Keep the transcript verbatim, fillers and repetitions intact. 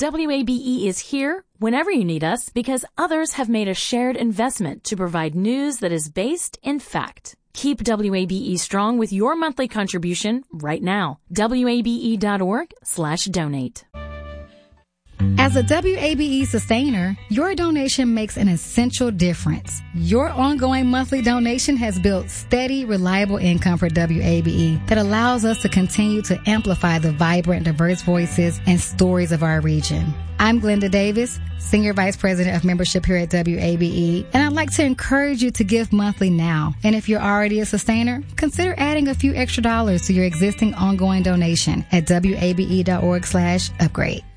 W A B E is here whenever you need us because others have made a shared investment to provide news that is based in fact. Keep W A B E strong with your monthly contribution right now. W A B E dot org slash donate. As a W A B E sustainer, your donation makes an essential difference. Your ongoing monthly donation has built steady, reliable income for W A B E that allows us to continue to amplify the vibrant, diverse voices and stories of our region. I'm Glenda Davis, Senior Vice President of Membership here at W A B E, and I'd like to encourage you to give monthly now. And if you're already a sustainer, consider adding a few extra dollars to your existing ongoing donation at W A B E dot org slash upgrade.